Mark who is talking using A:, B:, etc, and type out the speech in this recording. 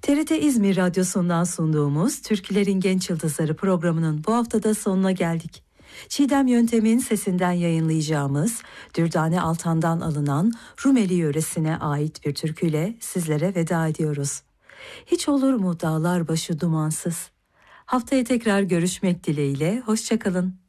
A: TRT İzmir Radyosu'ndan sunduğumuz Türkülerin Genç Yıldızları programının bu haftada sonuna geldik. Çiğdem Yöntem'in sesinden yayınlayacağımız Dürdane Altan'dan alınan Rumeli yöresine ait bir türküyle sizlere veda ediyoruz. Hiç olur mu dağlar başı dumansız? Haftaya tekrar görüşmek dileğiyle, hoşça kalın.